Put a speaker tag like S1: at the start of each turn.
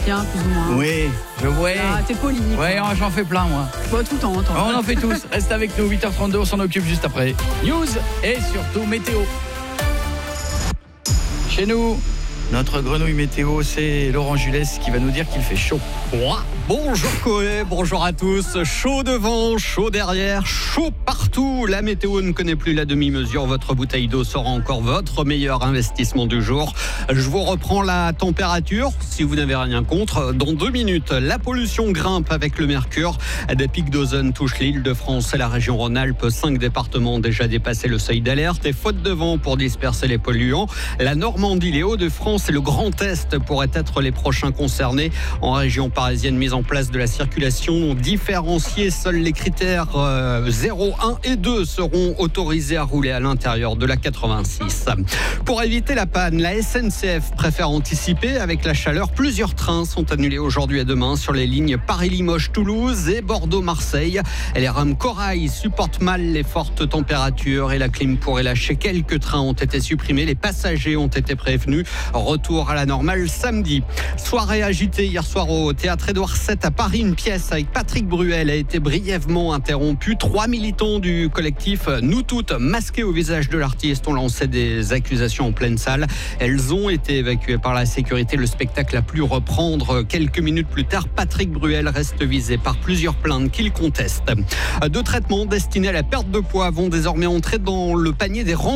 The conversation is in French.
S1: Bien, plus ou moins.
S2: Oui, je vois.
S1: Ah, t'es poli.
S2: Ouais, j'en fais plein, moi.
S1: Bon, tout le temps.
S2: On en fait tous. Reste avec nous, 8h32, on s'en occupe juste après. News et surtout météo. Chez nous, notre grenouille météo, c'est Laurent Julès qui va nous dire qu'il fait chaud.
S3: Bonjour Coé, bonjour à tous. Chaud devant, chaud derrière, chaud partout. La météo ne connaît plus la demi-mesure. Votre bouteille d'eau sera encore votre meilleur investissement du jour. Je vous reprends la température, si vous n'avez rien contre. Dans 2 minutes, la pollution grimpe avec le mercure. Des pics d'ozone touchent l'Île-de-France et la région Rhône-Alpes. 5 départements ont déjà dépassé le seuil d'alerte. Et faute de vent pour disperser les polluants, la Normandie, les Hauts-de-France et le Grand Est pourraient être les prochains concernés. En région parisienne, mise en place de la circulation différenciée. Seuls les critères 0, 1 et 2 seront autorisés à rouler à l'intérieur de la 86. Pour éviter la panne, la SNCF préfère anticiper. Avec la chaleur, plusieurs trains sont annulés aujourd'hui et demain sur les lignes Paris-Limoges-Toulouse et Bordeaux-Marseille. Les rames Corail supportent mal les fortes températures et la clim pourrait lâcher. Quelques trains ont été supprimés. Les passagers ont été prévenus. Retour à la normale samedi. Soirée agitée hier soir au théâtre Édouard VII à Paris. Une pièce avec Patrick Bruel a été brièvement interrompue. 3 militants du collectif Nous Toutes, masqués au visage de l'artiste, ont lancé des accusations en pleine salle. Elles ont été évacuées par la sécurité. Le spectacle a pu reprendre quelques minutes plus tard. Patrick Bruel reste visé par plusieurs plaintes qu'il conteste. 2 traitements destinés à la perte de poids vont désormais entrer dans le panier des